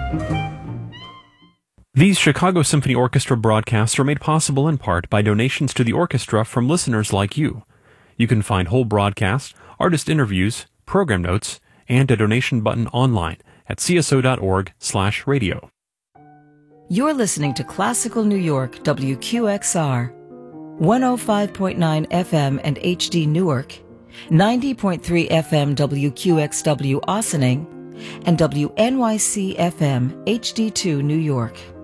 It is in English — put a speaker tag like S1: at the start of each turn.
S1: These Chicago Symphony Orchestra broadcasts are made possible in part by donations to the orchestra from listeners like you. You can find whole broadcasts, artist interviews, program notes, and a donation button online at cso.org/radio.
S2: You're listening to Classical New York WQXR, 105.9 FM and HD Newark, 90.3 FM WQXW Ossining, and WNYC FM HD2 New York.